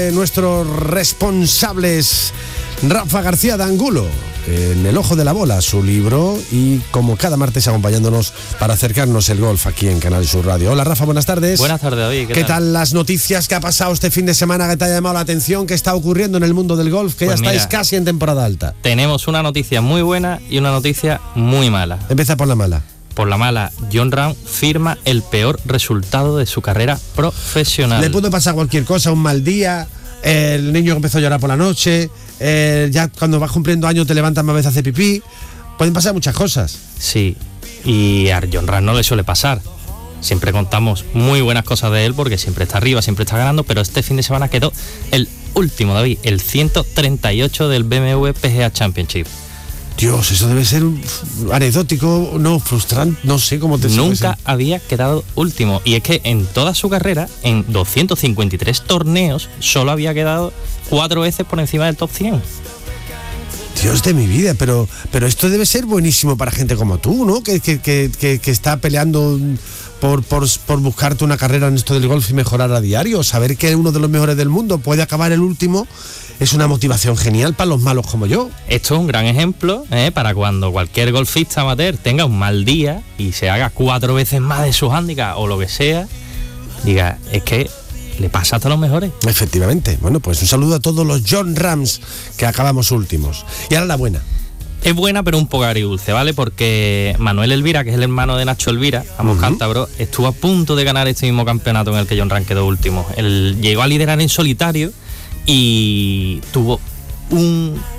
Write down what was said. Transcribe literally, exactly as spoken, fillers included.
Nuestros responsables, Rafa García de Angulo, en El Ojo de la Bola, su libro, y como cada martes acompañándonos para acercarnos el golf aquí en Canal Sur Radio. Hola Rafa, buenas tardes. Buenas tardes, David. ¿Qué, ¿Qué tal? tal las noticias que ha pasado este fin de semana que te ha llamado la atención? ¿Qué está ocurriendo en el mundo del golf? Que pues ya estáis mira, casi en temporada alta. Tenemos una noticia muy buena y una noticia muy mala. Empieza por la mala. Por la mala, Jon Rahm firma el peor resultado de su carrera profesional. Le puede pasar cualquier cosa, un mal día, el niño que empezó a llorar por la noche, eh, ya cuando vas cumpliendo años te levantas más veces a hacer pipí. Pueden pasar muchas cosas. Sí, y a Jon Rahm no le suele pasar. Siempre contamos muy buenas cosas de él porque siempre está arriba, siempre está ganando, pero este fin de semana quedó el último, David, el ciento treinta y ocho del B M W P G A Championship. Dios, eso debe ser anecdótico, no, frustrante, no sé cómo te... Nunca había quedado último. Y es que en toda su carrera, en doscientos cincuenta y tres torneos, solo había quedado cuatro veces por encima del top cien. Dios de mi vida, pero, pero esto debe ser buenísimo para gente como tú, ¿no? Que, que, que, que, que está peleando por, por, por buscarte una carrera en esto del golf y mejorar a diario. Saber que uno de los mejores del mundo puede acabar el último es una motivación genial para los malos como yo. Esto es un gran ejemplo ¿eh? para cuando cualquier golfista amateur tenga un mal día y se haga cuatro veces más de su handicap o lo que sea, diga, es que le pasa hasta los mejores. Efectivamente. Bueno, pues un saludo a todos los Jon Rahms que acabamos últimos. Y ahora la buena. Es buena, pero un poco agridulce, ¿vale? Porque Manuel Elvira, que es el hermano de Nacho Elvira, ambos uh-huh. cántabros, estuvo a punto de ganar este mismo campeonato en el que Jon Rahm quedó último. Él llegó a liderar en solitario y tuvo un